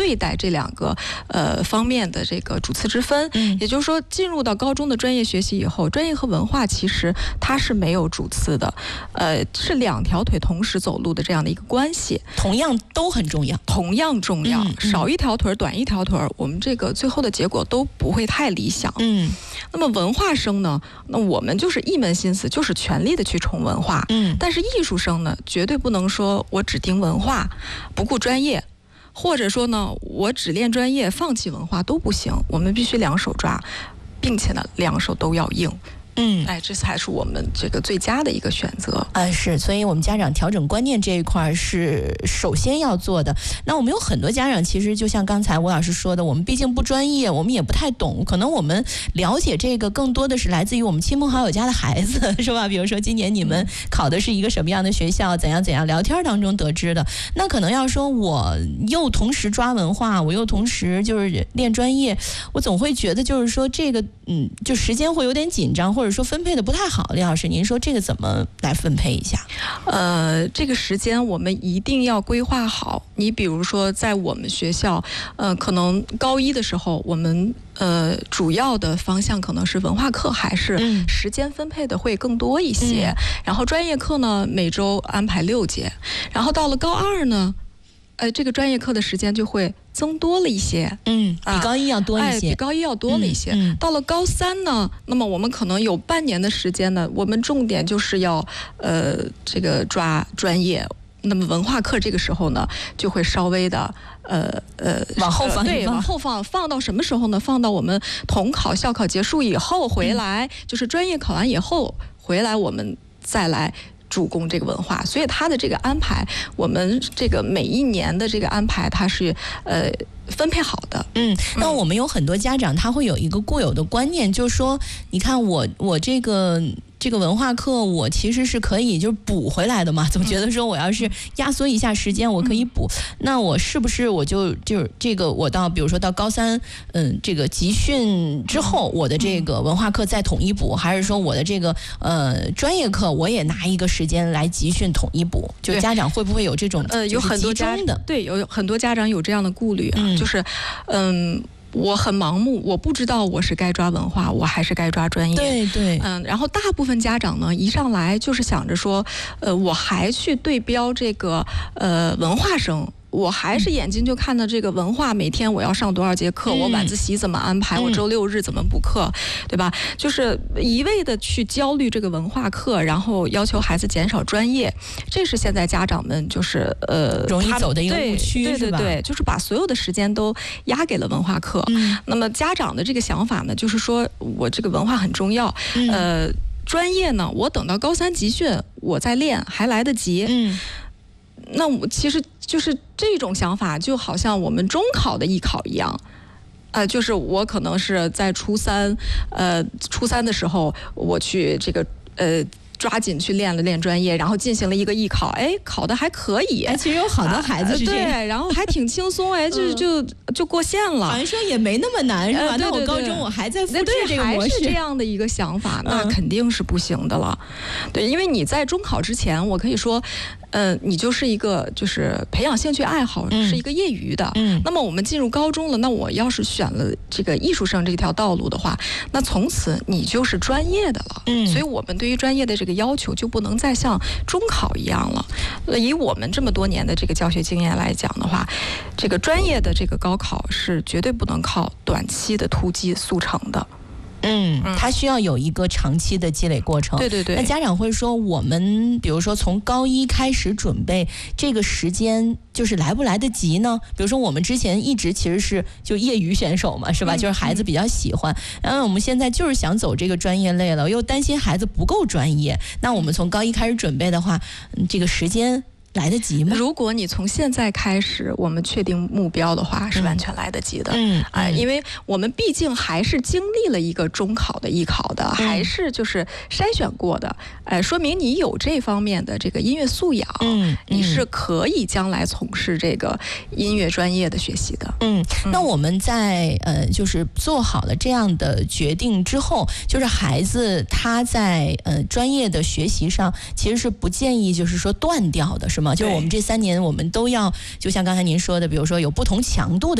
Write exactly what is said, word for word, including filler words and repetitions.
对待这两个呃方面的这个主次之分。 嗯， 也就是说，进入到高中的专业学习以后，专业和文化其实它是没有主次的，呃，是两条腿同时走路的这样的一个关系， 同样都很重要， 同样重要。 嗯嗯、 少一条腿，短一条腿，我们这个最后的结果都不会太理想。 嗯， 那么文化生呢，那我们就是一门心思，就是全力的去冲文化。 嗯， 但是艺术生呢，绝对不能说我只盯文化，不顾专业。或者说呢，我只练专业，放弃文化都不行。我们必须两手抓，并且呢，两手都要硬。 嗯， 哎，这才是我们这个最佳的一个选择。 啊，是，所以我们家长调整观念这一块是首先要做的。那我们有很多家长，其实就像刚才吴老师说的，我们毕竟不专业，我们也不太懂，可能我们了解这个更多的是来自于我们亲朋好友家的孩子，是吧？比如说今年你们考的是一个什么样的学校，怎样怎样，聊天当中得知的。那可能要说我又同时抓文化，我又同时就是练专业，我总会觉得就是说这个嗯，就时间会有点紧张，或者说分配的不太好。李老师，您说这个怎么来分配一下？ 呃，这个时间我们一定要规划好。你比如说，在我们学校，呃，可能高一的时候，我们呃主要的方向可能是文化课，还是时间分配的会更多一些。嗯、然后专业课呢，每周安排六节。然后到了高二呢，呃，这个专业课的时间就会增多了一些， 嗯，比高一要多一些， 哎、比高一要多了一些。 嗯嗯、 到了高三呢，那么我们可能有半年的时间呢，我们重点就是要呃这个抓专业。那么文化课这个时候呢，就会稍微的呃呃往后放一放， 对，往后放，放到什么时候呢？放到我们统考、校考结束以后回来，嗯、就是专业考完以后回来，我们再来主攻这个文化。所以它的这个安排，我们这个每一年的这个安排，它是呃分配好的。 嗯，那我们有很多家长他会有一个固有的观念，就是说，你看我我这个。这个文化课我其实是可以就是补回来的嘛，总觉得说我要是压缩一下时间我可以补，嗯、那我是不是我就就是这个我到比如说到高三，嗯，这个集训之后，我的这个文化课再统一补，还是说我的这个呃专业课我也拿一个时间来集训统一补？就家长会不会有这种呃有很多家长对有很多家长有这样的顾虑啊，嗯、就是嗯。我很盲目，我不知道我是该抓文化，我还是该抓专业。 对对， 嗯，然后大部分家长呢，一上来就是想着说，呃，我还去对标这个呃文化生。我还是眼睛就看到这个文化，每天我要上多少节课，嗯、我晚自习怎么安排，嗯、我周六日怎么补课，对吧？就是一味的去焦虑这个文化课，然后要求孩子减少专业，这是现在家长们就是呃容易走的一个误区， 对对对对，就是把所有的时间都压给了文化课。嗯、那么家长的这个想法呢，就是说我这个文化很重要，嗯、呃，专业呢，我等到高三集训我再练还来得及。嗯。那我其实就是这种想法，就好像我们中考的艺考一样，呃，就是我可能是在初三，呃，初三的时候我去这个呃。抓紧去练了练专业，然后进行了一个艺考，哎，考的还可以。 哎，其实有好多孩子是这样， 啊、对，然后还挺轻松，哎，就就就过线了。 好像说也没那么难，是吧？ 呃、对对对， 那我高中我还在复制这个模式， 还是这样的一个想法，那肯定是不行的了。嗯、对，因为你在中考之前，我可以说，呃，你就是一个就是培养兴趣爱好，嗯、是一个业余的。嗯。那么我们进入高中了，那我要是选了这个艺术生这条道路的话，那从此你就是专业的了。嗯。所以我们对于专业的这个要求就不能再像中考一样了。以我们这么多年的这个教学经验来讲的话，这个专业的这个高考是绝对不能靠短期的突击速成的。 嗯，它需要有一个长期的积累过程。 对对对。 那家长会说，我们比如说从高一开始准备，这个时间就是来不来得及呢？比如说我们之前一直其实是就业余选手嘛，是吧？嗯、就是孩子比较喜欢，然后我们现在就是想走这个专业类了，又担心孩子不够专业。那我们从高一开始准备的话，嗯、这个时间来得及吗？ 如果你从现在开始，我们确定目标的话，是完全来得及的。嗯，哎、呃，因为我们毕竟还是经历了一个中考的艺考的，嗯、还是就是筛选过的，哎、呃，说明你有这方面的这个音乐素养，嗯，你是可以将来从事这个音乐专业的学习的。 嗯，那我们在呃，就是做好了这样的决定之后，就是孩子他在呃专业的学习上，其实是不建议就是说断掉的，是吗？就是我们这三年，我们都要，就像刚才您说的，比如说有不同强度的。